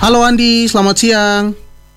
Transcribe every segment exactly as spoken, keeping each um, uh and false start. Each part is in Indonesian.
Halo Andi, selamat siang.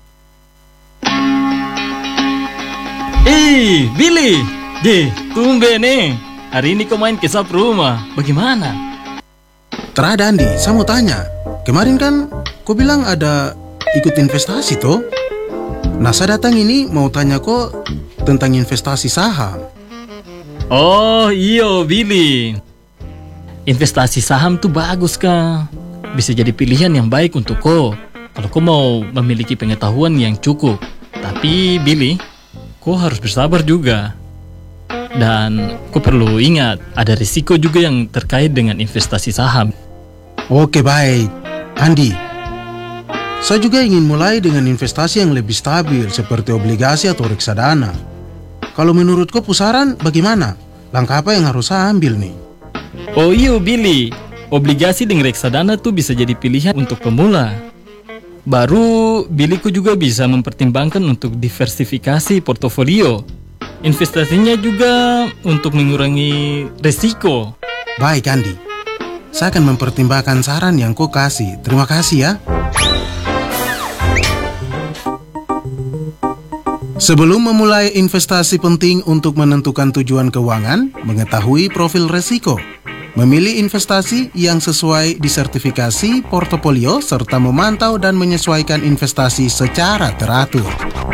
Eh, Billy, Deh, tumben nih. Hari ini kau main ke sap rumah. Bagaimana? Terada Andi, saya mau tanya. Kemarin kan kau bilang ada ikut investasi toh? Nah, saya datang ini mau tanya kok tentang investasi saham. Oh, iyo Billy. Investasi saham tuh bagus kah? Bisa jadi pilihan yang baik untuk kau kalau kau mau memiliki pengetahuan yang cukup. Tapi Billy, kau harus bersabar juga. Dan kau perlu ingat, ada risiko juga yang terkait dengan investasi saham. Oke, baik. Andi, saya juga ingin mulai dengan investasi yang lebih stabil seperti obligasi atau reksadana. Kalau menurut kau pusaran bagaimana? Langkah apa yang harus saya ambil nih? Oh iyo Billy, obligasi dengan reksadana tuh bisa jadi pilihan untuk pemula. Baru, Billy ku juga bisa mempertimbangkan untuk diversifikasi portofolio. Investasinya juga untuk mengurangi risiko. Baik Andi, saya akan mempertimbangkan saran yang kau kasih. Terima kasih ya. Sebelum memulai investasi penting untuk menentukan tujuan keuangan, mengetahui profil risiko. Memilih investasi yang sesuai disertifikasi portofolio serta memantau dan menyesuaikan investasi secara teratur.